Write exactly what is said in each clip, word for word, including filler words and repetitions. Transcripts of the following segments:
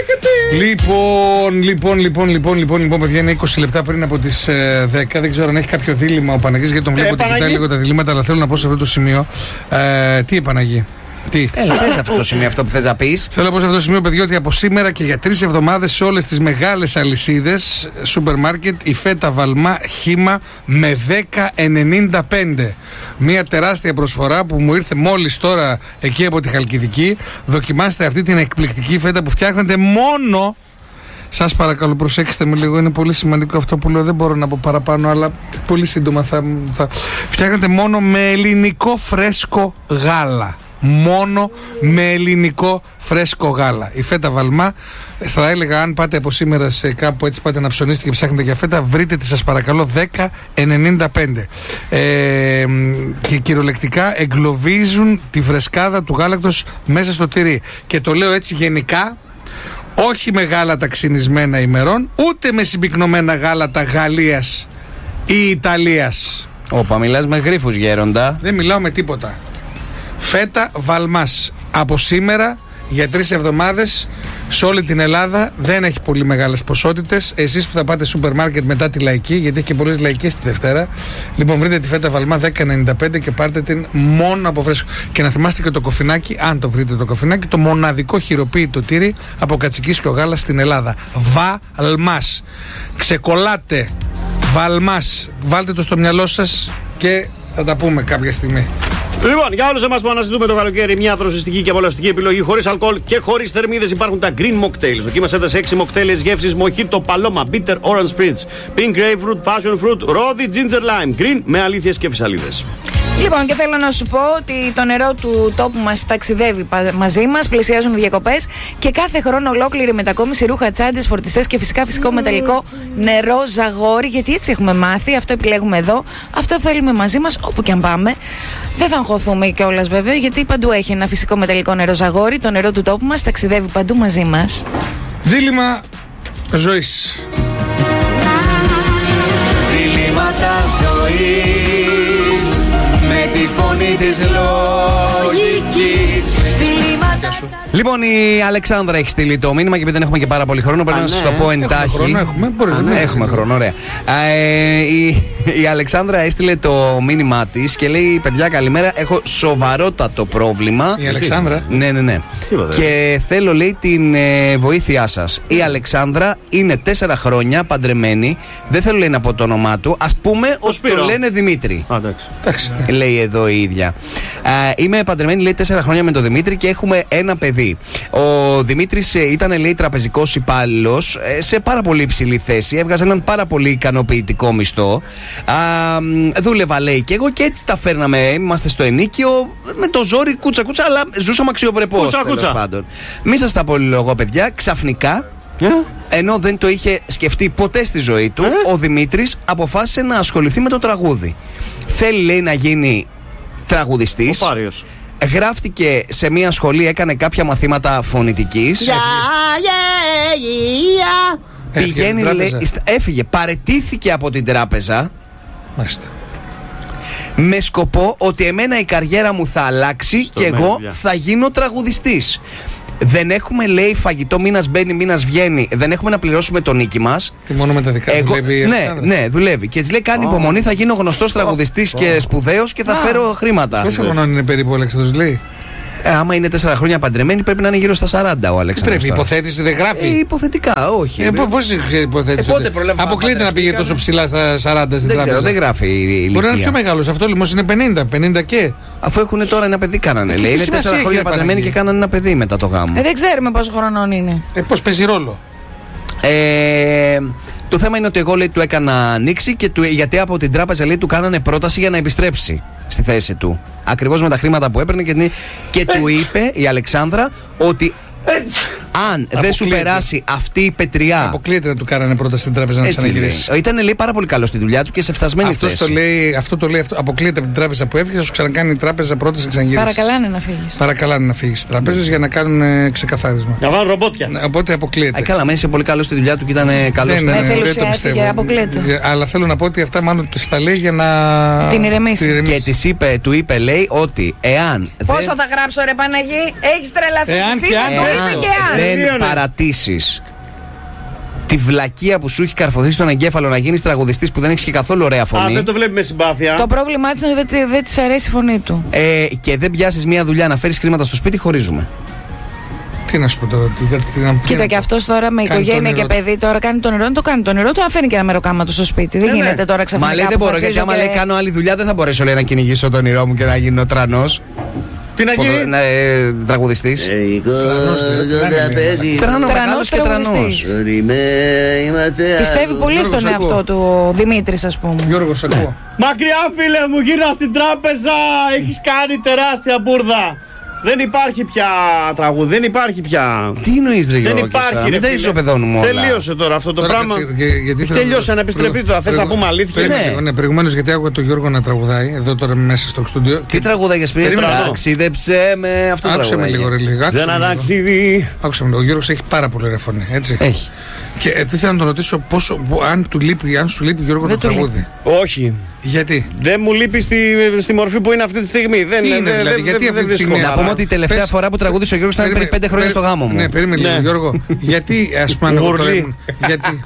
Λοιπόν, λοιπόν, λοιπόν, λοιπόν, λοιπόν, λοιπόν, παιδιά, είναι είκοσι λεπτά πριν από τις ε, δέκα. Δεν ξέρω αν έχει κάποιο δίλημμα ο Παναγής, γιατί τον βλέπω ότι κοιτάει λίγο τα διλήμματα, αλλά θέλω να πω σε αυτό το σημείο. Ε, τι, Παναγή? Τι? Έλα, πες αυτό το σημείο, αυτό που θες να πεις. Θέλω να πω σε αυτό το σημείο, παιδιά, ότι από σήμερα και για τρεις εβδομάδες σε όλες τις μεγάλες αλυσίδες σούπερ μάρκετ η φέτα Βαλμά χύμα με δέκα ενενήντα πέντε. Μια τεράστια προσφορά που μου ήρθε μόλις τώρα εκεί από τη Χαλκιδική. Δοκιμάστε αυτή την εκπληκτική φέτα που φτιάχνετε μόνο. Σας παρακαλώ, προσέξτε με λίγο, είναι πολύ σημαντικό αυτό που λέω, δεν μπορώ να πω παραπάνω, αλλά πολύ σύντομα θα, θα... φτιάχνετε μόνο με ελληνικό φρέσκο γάλα. Μόνο με ελληνικό φρέσκο γάλα. Η φέτα Βαλμά, θα έλεγα, αν πάτε από σήμερα σε κάπου έτσι, πάτε να ψωνίσετε και ψάχνετε για φέτα, βρείτε τη, σας παρακαλώ, δέκα ενενήντα πέντε. Ε, και κυριολεκτικά εγκλωβίζουν τη φρεσκάδα του γάλακτος μέσα στο τυρί. Και το λέω έτσι γενικά, όχι με γάλατα ξυνισμένα ημερών, ούτε με συμπυκνωμένα γάλατα Γαλλίας ή Ιταλίας. Όπα, μιλάς με γρίφους, γέροντα. Δεν μιλάω με τίποτα. Φέτα Βαλμάς από σήμερα για τρεις εβδομάδες σε όλη την Ελλάδα. Δεν έχει πολύ μεγάλες ποσότητες. Εσείς που θα πάτε σούπερ μάρκετ μετά τη Λαϊκή, γιατί έχει και πολλές Λαϊκές τη Δευτέρα, λοιπόν, βρείτε τη φέτα Βαλμά δέκα ενενήντα πέντε και πάρτε την μόνο από φρέσκο. Και να θυμάστε και το κοφινάκι, αν το βρείτε το κοφινάκι, το μοναδικό χειροποίητο τύρι από κατσικίσιο γάλα στην Ελλάδα. Βαλμάς. Ξεκολλάτε. Βαλμάς. Βάλτε το στο μυαλό σας και θα τα πούμε κάποια στιγμή. Λοιπόν, για όλους εμάς που αναζητούμε το καλοκαίρι μια δροσιστική και απολαυστική επιλογή χωρίς αλκοόλ και χωρίς θερμίδες, υπάρχουν τα Green Mocktails. Δοκίμασέ σε έξι μοκτέιλες γεύσεις: Mojito, Paloma, Bitter, Orange Spritz, Pink Grapefruit, Passion Fruit, Rosy, Ginger Lime. Green με αλήθειες και φυσαλίδες. Λοιπόν, και θέλω να σου πω ότι το νερό του τόπου μας ταξιδεύει μαζί μας, πλησιάζουν διακοπές και κάθε χρόνο ολόκληρη μετακόμιση, ρούχα, τσάντες, φορτιστές και φυσικά φυσικό μεταλλικό νερό Ζαγόρι. Γιατί έτσι έχουμε μάθει, αυτό επιλέγουμε εδώ, αυτό θέλουμε μαζί μας όπου και αν πάμε. Δεν θα αγχωθούμε κιόλας βέβαια, γιατί παντού έχει ένα φυσικό μεταλλικό νερό Ζαγόρι. Το νερό του τόπου μας ταξιδεύει παντού μαζί μας. Δίλημμα ζωής. Διλήμματα ζωής, με τη φωνή της λογικής. Λοιπόν, η Αλεξάνδρα έχει στείλει το μήνυμα και επειδή δεν έχουμε και πάρα πολύ χρόνο, πρέπει να σας το πω εντάχει. Χρόνο έχουμε, μπορείς Α, να έχουμε χρόνο, ωραία. Ε, η, η Αλεξάνδρα έστειλε το μήνυμά της και λέει: παιδιά, καλημέρα. Έχω σοβαρότατο πρόβλημα. Η Αλεξάνδρα. Ναι, ναι, ναι. Και θέλω, λέει, την ε, βοήθειά σας. Η Αλεξάνδρα είναι τέσσερα χρόνια παντρεμένη. Δεν θέλω, λέει, να πω το όνομά του. Ας πούμε ότι το λένε Δημήτρη. Α, εντάξει. Λέει εδώ η ίδια. Ε, είμαι παντρεμένη, λέει, τέσσερα χρόνια με τον Δημήτρη και έχουμε ένα παιδί. Ο Δημήτρης ήταν, λέει, τραπεζικός υπάλληλος σε πάρα πολύ υψηλή θέση. Έβγαζε έναν πάρα πολύ ικανοποιητικό μισθό. Α, δούλευα, λέει, και εγώ και έτσι τα φέρναμε. Είμαστε στο ενίκιο με το ζόρι, κούτσα κούτσα, αλλά ζούσαμε αξιοπρεπώς. Τέλος πάντων. Μη σας τα πολυλογώ, παιδιά. Ξαφνικά, yeah. ενώ δεν το είχε σκεφτεί ποτέ στη ζωή του, yeah. ο Δημήτρης αποφάσισε να ασχοληθεί με το τραγούδι. Θέλει, λέει, να γίνει τραγουδιστής. Ο Πάριος. Γράφτηκε σε μια σχολή, έκανε κάποια μαθήματα φωνητικής. Yeah, yeah, yeah. Πηγαίνει, λέει, έφυγε, παραιτήθηκε από την τράπεζα. Μάλιστα. Με σκοπό ότι εμένα η καριέρα μου θα αλλάξει στο και εγώ yeah. θα γίνω τραγουδιστής. Δεν έχουμε, λέει, φαγητό, μήνας μπαίνει, μήνας βγαίνει. Δεν έχουμε να πληρώσουμε το νίκη μας. Και μόνο με τα δικά εγώ, δουλεύει. Ναι, ναι, δουλεύει. Και έτσι λέει: κάνει oh. υπομονή, θα γίνω γνωστός τραγουδιστής oh. και σπουδαίος και θα oh. φέρω χρήματα. Πόσο χρονών είναι περίπου ο Αλέξανδρος, λέει? Ε, άμα είναι τέσσερα χρόνια παντρεμένη, πρέπει να είναι γύρω στα σαράντα ο Αλέξανδρος. Πρέπει, υποθέτηση δεν γράφει. Ε, υποθετικά, όχι. Ε, Πώς υποθέτηση? Ε, αποκλείται να πήγε τόσο ψηλά στα σαράντα στην δεν τράπεζα. Ξέρω, δεν γράφει η ηλικία. Μπορεί να είναι πιο μεγάλος. Αυτό λοιπόν είναι πενήντα, πενήντα και. Αφού έχουν τώρα ένα παιδί, κάνανε. Λέει, είναι τέσσερα χρόνια παντρεμένοι και κάνανε ένα παιδί μετά το γάμο. Ε, δεν ξέρουμε πόσο χρονών είναι. Ε, πώς παίζει ρόλο. Ε, το θέμα είναι ότι εγώ, λέει, του έκανα ανοίξει και του, γιατί από την τράπεζα, λέει, του κάνανε πρόταση για να επιστρέψει στη θέση του. Ακριβώς με τα χρήματα που έπαιρνε και, και του είπε η Αλεξάνδρα ότι αν δεν σου περάσει αυτή η πετριά. Αποκλείεται να του κάνανε πρόταση στην τράπεζα να ξαναγυρίσει. Ήταν, λέει, πάρα πολύ καλό στη δουλειά του και σε φτασμένη Αυτός θέση. Το λέει, αυτό το λέει. Αυτό, αποκλείεται από την τράπεζα που έφυγε, θα σου ξανακάνει η τράπεζα πρόταση να ξαναγυρίσει. Παρακαλάνε να φύγεις. Παρακαλάνε να φύγεις στις τράπεζες για να κάνουν ε, ξεκαθάρισμα. Να βάλουν ρομπότια. Ναι, οπότε αποκλείεται. Α, καλά, μέσα είσαι πολύ καλό στη δουλειά του και ήταν καλό στη δουλειά του. Δεν το πιστεύω. Αποκλείεται. Αλλά θέλω να πω ότι αυτά μάλλον τα λέει για να την ηρεμήσει. Και της είπε, του είπε, λέει, ότι εάν. Πόσο δεν... θα γράψω, ρε Παναγί, έχεις τρελαθεί. Εάν και αν. Και αν. δεν παρατήσεις τη βλακεία που σου έχει καρφωθεί στον εγκέφαλο να γίνεις τραγουδιστής που δεν έχεις και καθόλου ωραία φωνή. Α, δεν το βλέπει με συμπάθεια. Το πρόβλημά της είναι ότι δεν, δεν της αρέσει η φωνή του. Ε, και δεν πιάσεις μια δουλειά να φέρεις χρήματα στο σπίτι, χωρίζουμε. Τι να σου πω τώρα, τι, τι, τι, Κοίτα, και αυτό τώρα με οικογένεια και παιδί τώρα κάνει τον νερό, το κάνει τον νερό, του αφήνει και ένα μεροκάμα του στο σπίτι. Δεν ε, γίνεται ναι. τώρα ξαφνικά. Μα λέει δεν μπορώ, γιατί άμα και... λέει κάνω άλλη δουλειά, δεν θα μπορέσω λέει, να κυνηγήσω τον όνειρό μου και να γίνω τρανός. Τι να γίνει? Να, ε, τραγουδιστής. Τρανός τραγουδιστής. Πιστεύει πολύ στον εαυτό του Δημήτρης, ας πούμε. Γιώργος, ακούω. Μακριά φίλε μου, γύρνα στην τράπεζα. Έχεις κάνει τεράστια μπουρδα. Δεν υπάρχει πια τραγούδι, δεν υπάρχει πια. Τι εννοείς ρε Γιώργο? Δεν υπάρχει, μην τα ισοπεδώνουμε όλα. Τελείωσε τώρα αυτό το Τώρα, πράγμα. κάτσε, και- γιατί θέλω- Τελειώσε να επιστρεφεί τώρα. Θες να πούμε αλήθεια? Περίμενε Ναι. λίγο, ναι, προηγουμένως γιατί άκουγα τον Γιώργο να τραγουδάει εδώ τώρα μέσα στο στούντιο. Τι τραγουδάγες πριν? Περίμενε εδώ. Ταξίδεψε με αυτό το Άκουσε με λίγο, ρε λίγο. Σε άκουσε με ένα λίγο. ταξίδι. Άκουσε με λίγο. Ο Γιώργος έχει πάρα πολύ ωραία φωνή, έτσι. Έχει. Και ε, τι θέλω να τον ρωτήσω, πόσο, που- αν, του λείπει, αν σου λείπει Γιώργο το Δεν του τραγούδι. Όχι. Γιατί. Δεν μου λείπει στη, στη μορφή που είναι αυτή τη στιγμή. Δεν Τι είναι, δεν- δηλαδή, δεν- γιατί δεν- αυτή τη δεν στιγμή- βρίσκω Να πούμε χαρά. ότι η τελευταία Πες- φορά που τραγούδισε ο Γιώργος ήταν πριν Περίμενε, πέντε χρόνια περί- στο γάμο μου. Ναι, περίμενε λίγο, Ναι. Γιώργο. Γιατί, ας πούμε, αν εγώ τώρα Γουρλί. ήμουν- γιατί.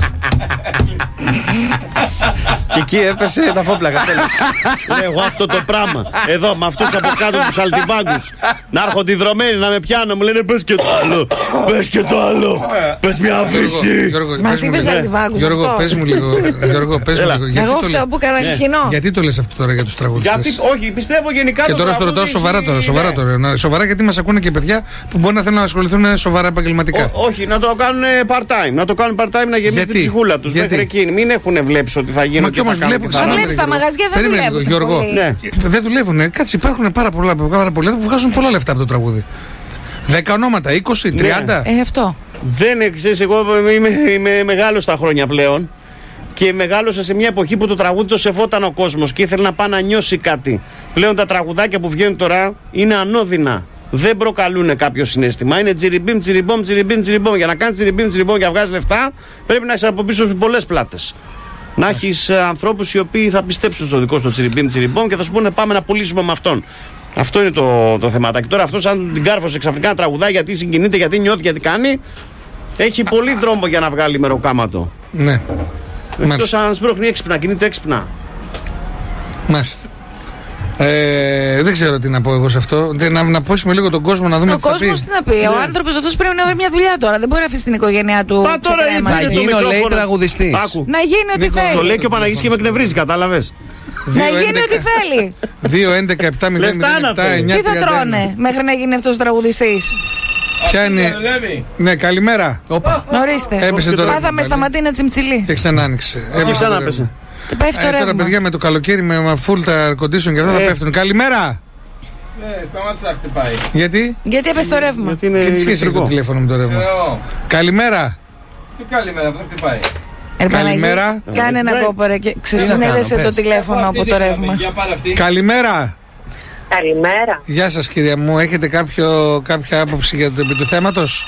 Και εκεί έπεσε τα φόπλακα. Λέω εγώ αυτό το πράγμα. Εδώ με αυτούς από κάτω τους αλτιβάγκους. Να έρχονται οι δρομένοι να με πιάνουν. Μου λένε πες και το άλλο. Πες και το άλλο. Πες μια βρύση. Γιώργο, Μας πες μου είπες λίγο. αλτιβάγκους, Γιώργο, αυτό. πες μου λίγο. Γιώργο, πες μου Έλα. λίγο. Γιατί Εγώ το αυτό λες- που έκανα κοινό. Γιατί το λες αυτό τώρα για τους τραγουδιστές? Γιατί, όχι, πιστεύω γενικά. Και το τώρα στο ρωτάω τραγούδι σοβαρά έχει- τώρα. Σοβαρά, ναι. τώρα. Να- σοβαρά γιατί μας ακούνε και παιδιά που μπορεί να θέλουν να ασχοληθούν σοβαρά επαγγελματικά. Ό, όχι, να το κάνουν part-time. Να το κάνουν part-time να γεμίσει Γιατί? την ψυχούλα τους. Γιατί? Μέχρι εκείνη. Μην έχουν βλέψει ότι θα γίνουν Μα και κι όμως θα κάνουν βλέπω. και θα Μα συγγνώμη, βλέπεις, ρε, τα Γιώργο. μαγαζιά δεν Περίμενε δουλεύουν λίγο, Γιώργο. πολύ. Ναι. Δεν δουλεύουν. Κάτσε, υπάρχουν πάρα πολλά, πάρα πολλά που βγάζουν πολλά λεφτά από το τραγούδι. δέκα ονόματα, είκοσι, τριάντα. Ε, αυτό. Δεν ξέρεις, εγώ είμαι, είμαι μεγάλος τα χρόνια πλέον και μεγάλωσα σε μια εποχή που το τραγούδι το σεβόταν ο κόσμος και ήθελε να πάει να νιώσει κάτι. Πλέον τα τραγουδάκια που βγαίνουν τώρα είναι ανώδυνα. Δεν προκαλούν κάποιο συναίσθημα. Είναι τσιριμπίμ, τσιριμπόμ, τσιριμπίμ, τσιριμπόμ. Για να κάνει τσιριμπίμ, τσιριμπόμ και να βγάζει λεφτά, πρέπει να έχει από πίσω σου πολλές πλάτες. Να έχει ανθρώπους οι οποίοι θα πιστέψουν στο δικό σου το τσιριμπίμ, τσιριμπόμ και θα σου πούνε πάμε να πουλήσουμε με αυτόν. Αυτό είναι το, το θεματάκι. Τώρα αυτό, αν την κάρφωσε ξαφνικά να τραγουδάει γιατί συγκινείται, γιατί νιώθει, γιατί κάνει, έχει πολύ δρόμο για να βγάλει μεροκάματο. Ναι. Εκτός Μάλιστα. αν σπρώχνει έξυπνα, κινείται έξυπνα. Μάλιστα. Ε, δεν ξέρω τι να πω εγώ σε αυτό. Δεν- Να, να πόσουμε λίγο τον κόσμο να δούμε Ο τι θα κόσμο πει. τι να πει. Ο άνθρωπο αυτό πρέπει να βρει μια δουλειά τώρα. Δεν μπορεί να αφήσει την οικογένειά του. Μα τώρα ξεκρέμαστη. ήρθε Θα το γίνω, λέει, μικρόφωνο. τραγουδιστής. Άκου. Να γίνει ό,τι Νίκο, Το θέλει. λέει και ο Παναγής και με εκνευρίζει, κατάλαβες. Να γίνει ό,τι θέλει. δύο έντεκα επτά μηδέν Λεφτά μηδέν να επτά φέρει. εννιά Τι θα τριάντα ένα. τρώνε μέχρι να γίνει αυτό ο τραγουδιστή. Ποια είναι. Ναι, καλημέρα. Ορίστε. Έπεσε τώρα. Πάθαμε στα ματίνα τσιμψιλή. Και ξανά άνοιξε. Και ξανά τώρα. πέσε. Και πέφτει το Ε, τώρα ρεύμα. παιδιά με το καλοκαίρι με full τα air condition και αυτά θα Ε. πέφτουν. Καλημέρα! Ναι, σταμάτησε να χτυπάει. Γιατί? Γιατί έπεσε το ρεύμα. Γιατί είναι Και τι σχέση έχει το ηλεκτρικό. τηλέφωνο με το ρεύμα. Ξέρω. Καλημέρα! Τι καλημέρα, δεν χτυπάει. Ε, Παναγί, Καλημέρα. Κάνε ένα Ναι. κόπορε και να ξεσυνέδεσε κάνω, το πες. τηλέφωνο Αυτή από τι το κάναμε, ρεύμα. Για πάρε αυτή. Καλημέρα! Καλημέρα. Γεια σας κυρία μου, έχετε κάποιο, κάποια άποψη για το επί του θέματος?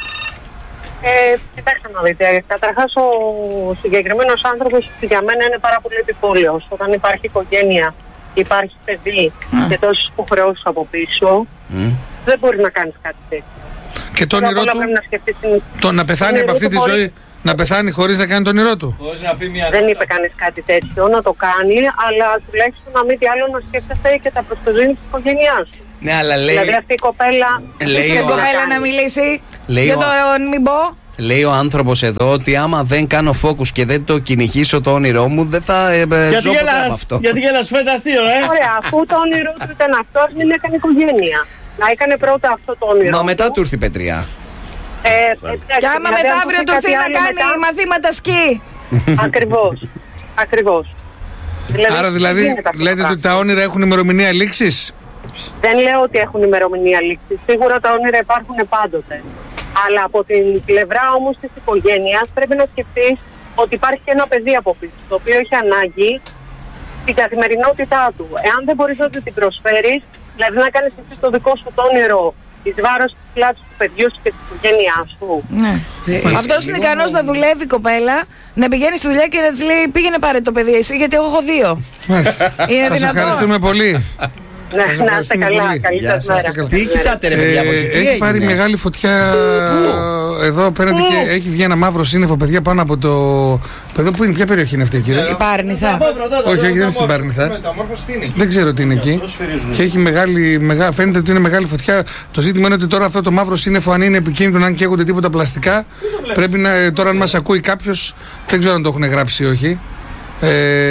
Ε, κοιτάξτε να δείτε. Καταρχάς ο συγκεκριμένος άνθρωπος για μένα είναι πάρα πολύ επιπόλαιος. Όταν υπάρχει οικογένεια, υπάρχει παιδί και τόσες υποχρεώσεις από πίσω, δεν μπορεί να κάνεις κάτι τέτοιο. Και το Πρώτα απ' όνειρό όλα του, πρέπει να σκεφτείς την... το να πεθάνει όνειρό από αυτή του τη χωρίς- ζωή, να πεθάνει χωρίς να κάνει το όνειρό του. Χωρίς να πει μια Δεν είπε κανείς κάτι τέτοιο, να το κάνει, αλλά τουλάχιστον να μην τι άλλο να σκέφτεσαι και τα προστοζήνη της οικογένειάς σου. Ναι, αλλά λέει, Δηλαδή αυτή η κοπέλα... λέει τι Την ο- μπορεί να κοπέλα κάνει. να μιλήσει. Λέει Για ο- το μην πω. λέει ο άνθρωπος εδώ ότι άμα δεν κάνω focus και δεν το κυνηγήσω το όνειρό μου, δεν θα ε, ε, Γιατί ζω ποτέ από γελάς, αυτό. γιατί γελάς, φέτα αστείο, ε. Ωραία, αφού το όνειρό του ήταν αυτό, ας μην έκανε οικογένεια. Να έκανε πρώτα αυτό το όνειρο. Μα μετά του ήρθε η πετριά. Ε, εντάξει, Και άμα δηλαδή, αν μεθαύριο του του πει έρθει κάτι να άλλο κάνει μετά, μαθήματα σκι. Ακριβώς. Ακριβώς. Άρα δηλαδή γίνεται αυτό το λέτε ότι πράγμα. τα όνειρα έχουν ημερομηνία λήξης? Δεν λέω ότι έχουν ημερομηνία λήξη. Σίγουρα τα όνειρα υπάρχουν πάντοτε. Αλλά από την πλευρά όμως της οικογένειας πρέπει να σκεφτείς ότι υπάρχει και ένα παιδί από πίσω, το οποίο έχει ανάγκη την καθημερινότητά του. Εάν δεν μπορείς να του την προσφέρεις, δηλαδή να κάνεις εσύ το δικό σου το όνειρο εις βάρος της πλάτης του παιδιού σου και της οικογένειάς σου. Ναι. Αυτό είναι ικανό να δουλεύει η κοπέλα, να πηγαίνει στη δουλειά και να τη λέει πήγαινε πάρε το παιδί εσύ, γιατί εγώ έχω δύο. Μάλιστα. Είναι Σας δυνατόν. ευχαριστούμε πολύ. Ναι, Σας να είστε ευχαριστούμε καλά. πολύ. Καλή Γεια σας σας. μέρα. Τι κοιτάτε ρε παιδιά από εκεί, Ε, τι έχει πάρει έγινε? μεγάλη φωτιά εδώ απέναντι και έχει βγει ένα μαύρο σύννεφο, παιδιά, πάνω από το. Εδώ που είναι, ποια περιοχή είναι αυτή, κύριε? Η Πάρνηθα. Όχι, όχι, δεν είναι στην Πάρνηθα. Δεν ξέρω τι είναι εκεί. Και έχει μεγάλη, μεγά, φαίνεται ότι είναι μεγάλη φωτιά. Το ζήτημα είναι ότι τώρα αυτό το μαύρο σύννεφο, αν είναι επικίνδυνο, αν καίγονται τίποτα πλαστικά, πρέπει να. Τώρα, αν μας ακούει κάποιος, δεν ξέρω αν το έχουν γράψει ή όχι. Ε,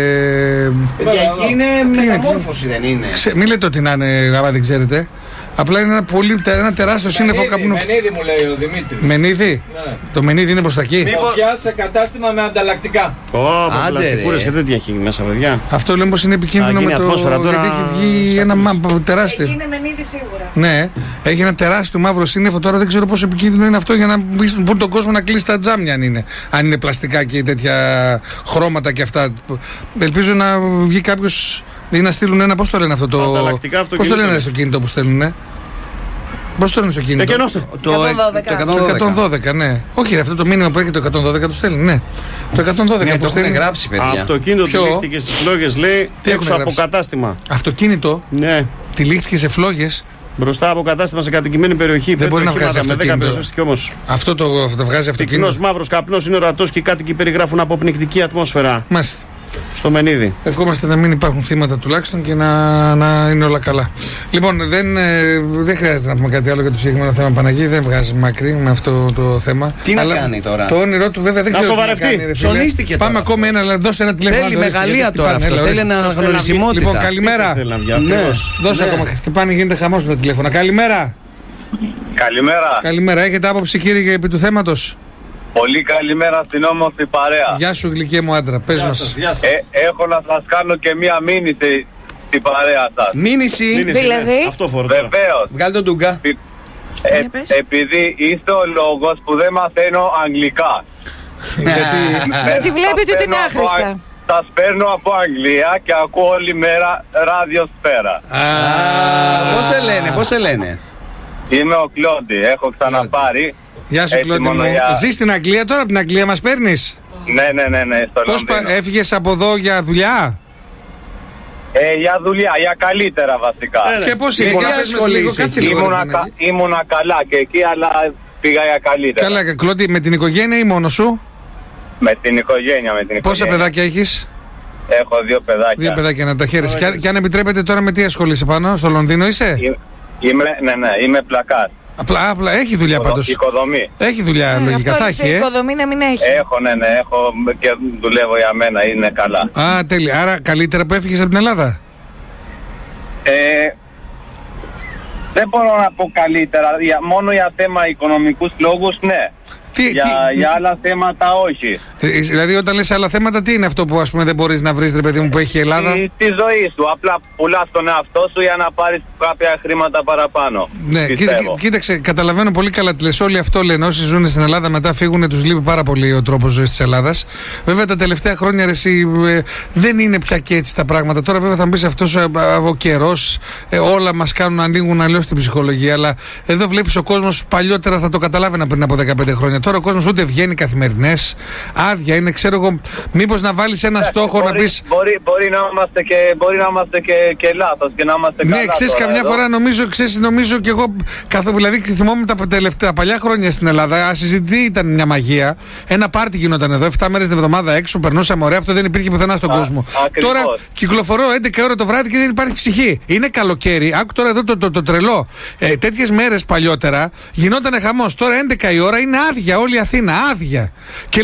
Παιδιά, εκεί είναι μεταμόρφωση, δεν είναι? Ξε, μην λέτε ότι να είναι, άμα δεν ξέρετε. Απλά είναι ένα, πολύ, ένα τεράστιο σύννεφο κάπου. Μενίδη μου λέει ο Δημήτρης. Μενίδη. Ναι. Το Μενίδη είναι προς τα εκεί. Μήπως σε κατάστημα με ανταλλακτικά. Ω, πλαστικούρες και τέτοια έχει μέσα, παιδιά. Αυτό λέμε πως είναι επικίνδυνο με το. Τώρα... Γιατί έχει βγει ένα μα... τεράστιο. Εκεί είναι Μενίδη σίγουρα. Ναι, έχει ένα τεράστιο μαύρο σύννεφο. Τώρα δεν ξέρω πόσο επικίνδυνο είναι αυτό για να πούν τον κόσμο να κλείσει τα τζάμια, αν είναι. Αν είναι πλαστικά και τέτοια χρώματα και αυτά. Ελπίζω να βγει κάποιο ή να στείλουν ένα. Πώς το λένε αυτό το. Πώς το λένε στο κινητό που στέλνουν. Πώς το λένε στο κινητό? Το εκατόν δώδεκα, ναι. Όχι, αυτό το μήνυμα που έχει το εκατόν δώδεκα το στέλνει, ναι. Το εκατόν δώδεκα ναι, που το στέλνει. έχουν γράψει, παιδιά. Αυτοκίνητο τυλίχτηκε στις φλόγες, λέει, έξω από κατάστημα. Αυτοκίνητο ναι. τυλίχτηκε σε φλόγες. Μπροστά από κατάστημα σε κατοικημένη περιοχή. Δεν μπορεί να βγάζει αυτοκίνητο. Αυτό το, το βγάζει αυτοκίνητο. Πυκνός μαύρος καπνός είναι ορατός και οι κάτοικοι περιγράφουν αποπνικτική ατμόσφαιρα. Μάλιστα. Στο Μενίδη. Ευχόμαστε να μην υπάρχουν θύματα τουλάχιστον και να, να είναι όλα καλά. Λοιπόν, δεν, ε, δεν χρειάζεται να πούμε κάτι άλλο για το συγκεκριμένο θέμα. Παναγί δεν βγάζει μακρύ με αυτό το θέμα. Τι αλλά να κάνει τώρα? Το όνειρό του βέβαια δεν να ξέρω. Σοβαρευτεί. Ψωνίστηκε. Πάμε ακόμη ένα, αλλά δώσε ένα τηλέφωνο. Θέλει μεγαλεία τώρα αυτό. Θέλει αναγνωρισιμότητα. Λοιπόν, καλημέρα. Δώσε ακόμα. Χτυπάνε, γίνεται χαμός με τα τηλέφωνα. Καλημέρα. Καλημέρα. Καλημέρα. Έχετε άποψη, κύριε, επί του θέματος? Πολύ καλημέρα στην όμορφη παρέα. Γεια σου, γλυκέ μου άντρα. Πες Γεια μας. σας, γεια σας. Ε, έχω να σας κάνω και μία μήνυση στην παρέα σας. Μήνυση. Μήνυση, δηλαδή. ναι. Αυτό φορώ. Βεβαίως. Βγάλει τον Ντούγκα. Ε, ε, επειδή είστε ο λόγος που δεν μαθαίνω αγγλικά. Γιατί βλέπετε ότι είναι άχρηστα. Σας παίρνω από Αγγλία και ακούω όλη μέρα ραδιοσφαίρα. Πώς σε λένε, πώς σε λένε? Είμαι ο Κλόντι, έχω ξαναπάρει. Γεια σου, Κλόντι μου. για... Ζεις στην Αγγλία τώρα, από την Αγγλία μας παίρνεις? Ναι, ναι, ναι, ναι, στο Πώς Λονδίνο. πα... έφυγες από εδώ για δουλειά? Ε, για δουλειά, για καλύτερα βασικά. Ε, και πώς είναι, γιατί για πες μας λίγο, κάτσε λίγο. Ήμουνα, κα... ήμουνα καλά και εκεί, αλλά πήγα για καλύτερα. Καλά, Κλόντι, με την οικογένεια ή μόνος σου? Με την οικογένεια, με την οικογένεια. Πόσα παιδάκια έχεις? Έχω δύο παιδάκια. Δύο παιδάκια, να τα χαίρεσαι. Και, και αν επιτρέπετε τώρα, με τι ασχολείσαι πάνω, στο Λονδίνο είσαι? Είμαι, ναι, ναι, είμαι πλακάρ. Απλά, απλά έχει δουλειά πάντως. Οικοδομή. Έχει δουλειά, Ε, λογικά αυτό θα σε έχει. Ε. οικοδομή να μην έχει. Έχω, ναι, ναι, έχω και δουλεύω για μένα, είναι καλά. Α, τέλεια. Άρα καλύτερα που έφυγες από την Ελλάδα. Ε, δεν μπορώ να πω καλύτερα, για, μόνο για θέμα οικονομικούς λόγους, ναι. Τι, για, τι... για άλλα θέματα όχι. Ε, δηλαδή όταν λες άλλα θέματα, τι είναι αυτό που ας πούμε δεν μπορείς να βρεις, ρε παιδί μου, που έχει η Ελλάδα? Τη, τη ζωή σου, απλά πουλάς τον εαυτό σου για να πάρεις κάποια χρήματα παραπάνω. Ναι, κοίτα, κοίταξε, καταλαβαίνω πολύ καλά τι λες. Όλοι αυτό λένε. Όσοι ζουν στην Ελλάδα μετά φύγουν, τους λείπει πάρα πολύ ο τρόπος ζωής της Ελλάδας. Βέβαια τα τελευταία χρόνια ρε, εσύ, ε, δεν είναι πια και έτσι τα πράγματα. Τώρα βέβαια θα μου πεις αυτός ε, ο καιρός, ε, όλα μας κάνουν να ανοίγουν αλλιώς την ψυχολογία. Αλλά εδώ βλέπεις ο κόσμος παλιότερα θα το καταλάβαινα πριν από δεκαπέντε χρόνια. Τώρα ο κόσμος ούτε βγαίνει καθημερινές, άδεια είναι, ξέρω εγώ. Μήπως να βάλεις ένα στόχο μπορεί, να πεις. Μπορεί, μπορεί να είμαστε και, μπορεί να είμαστε και, και λάθος και να είμαστε ναι, καλά. ξέρεις, καμιά εδώ. φορά νομίζω, ξέρεις, νομίζω και εγώ. Καθόλου, δηλαδή θυμόμαι τα τελευταία παλιά χρόνια στην Ελλάδα. Ασυζητητή ήταν μια μαγεία. Ένα πάρτι γινόταν εδώ, εφτά μέρες την εβδομάδα έξω, περνούσαμε ωραία. Αυτό δεν υπήρχε πουθενά στον Α, κόσμο. ακριβώς. Τώρα κυκλοφορώ έντεκα ώρα το βράδυ και δεν υπάρχει ψυχή. Είναι καλοκαίρι. Άκου τώρα εδώ το, το, το, το τρελό. Ε, Τέτοιες μέρες παλιότερα γινόταν χαμός. Τώρα έντεκα η ώρα είναι άδεια όλη η Αθήνα. Άδεια. Και